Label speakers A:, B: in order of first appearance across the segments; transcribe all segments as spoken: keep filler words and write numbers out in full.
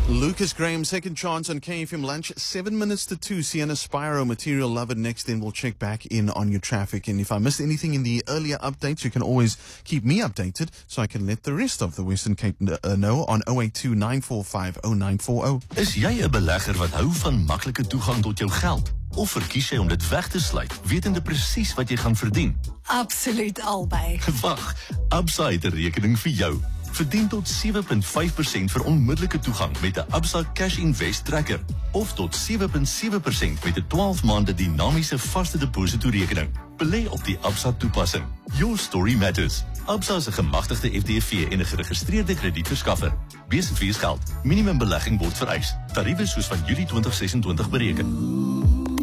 A: Lucas Graham, Second Chance on K F M Lunch, seven minutes to two. Sienna Spyro, Material Lover. Next, then we'll check back in on your traffic. And if I missed anything in the earlier updates, you can always keep me updated so I can let the rest of the Western Cape uh, know on oh eight two, nine four five, oh nine four oh.
B: Is jy 'n belegger wat hou van maklike toegang tot jou geld? Of verkies jy om dit weg te sluit, wetende presies wat jy gaan verdien?
C: Absoluut albei.
B: Wag, Absa het 'n rekening vir jou. Verdien tot sewe komma vyf persent vir onmiddellike toegang met 'n Absa Cash Invest Tracker of tot sewe komma sewe persent met 'n twaalf maande dinamiese vaste depositorekening. Belê op die Absa toepassing. Your story matters. Absa is 'n gemagtigde F D V en 'n geregistreerde kredietverskaffer. Basiese feesgeld. Minimum belegging word vereis. Tariewe soos van Julie twintig sesentwintig bereken.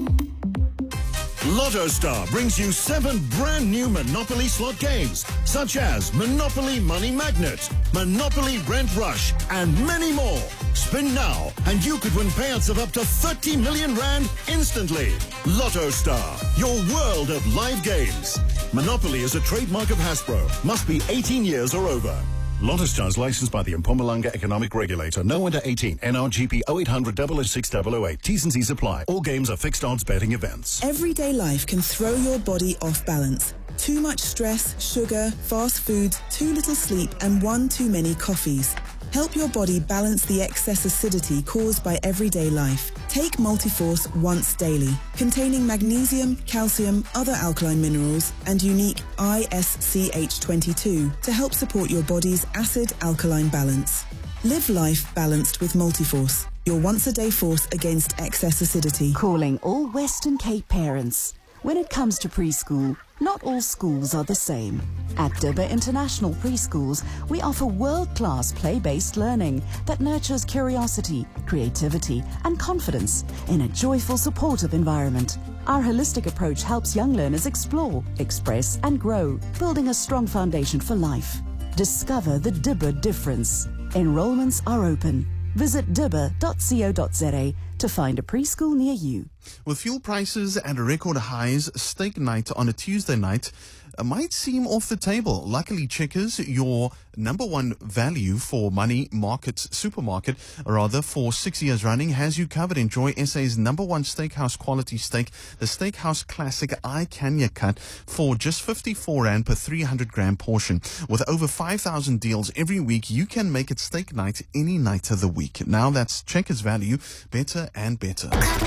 D: Lotto Star brings you seven brand new Monopoly slot games, such as Monopoly Money Magnet, Monopoly Rent Rush, and many more. Spin now, and you could win payouts of up to thirty million rand instantly. Lotto Star, your world of live games. Monopoly is a trademark of Hasbro. Must be eighteen years or over. Lotto Star is licensed by the Mpumalanga Economic Regulator. No under eighteen. N R G P oh eight hundred, double oh six, double oh eight. T's and C's apply. All games are fixed odds betting events.
E: Everyday life can throw your body off balance. Too much stress, sugar, fast food, too little sleep, and one too many coffees. Help your body balance the excess acidity caused by everyday life. Take Multiforce once daily, containing magnesium, calcium, other alkaline minerals, and unique I S C H twenty-two to help support your body's acid-alkaline balance. Live life balanced with Multiforce, your once-a-day force against excess acidity.
F: Calling all Western Cape parents. When it comes to preschool, not all schools are the same. At Dibba International Preschools, we offer world-class play-based learning that nurtures curiosity, creativity, and confidence in a joyful, supportive environment. Our holistic approach helps young learners explore, express, and grow, building a strong foundation for life. Discover the Dibba difference. Enrollments are open. Visit dibba dot co dot za to find a preschool near you.
A: With fuel prices at record highs, steak night on a Tuesday night uh, might seem off the table. Luckily, Checkers, your number one value for money market supermarket, rather for six years running, has you covered. Enjoy S A's number one steakhouse quality steak, the Steakhouse Classic I Kenya Cut, for just fifty-four rand per three hundred gram portion. With over five thousand deals every week, you can make it steak night any night of the week. Now that's Checkers value, better and better.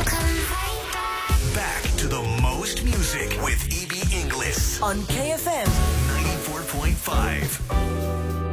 G: Back to the most music with E B Inglis
C: On K F M
G: ninety-four point five.